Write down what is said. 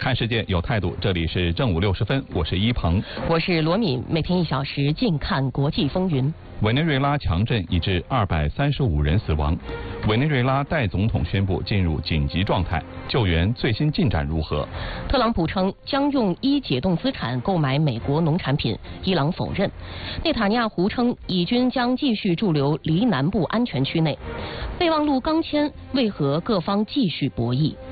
看世界有态度，这里是正午60分，我是一鹏， 我是罗敏，每天1小时近看国际风云。 委内瑞拉强震已致235人死亡，委内瑞拉代总统宣布进入紧急状态，救援最新进展如何？ 特朗普称将用解冻资产购买美国农产品，伊朗否认。内塔尼亚胡称以军将继续驻留黎南部安全区内。备忘录刚签，为何各方继续博弈？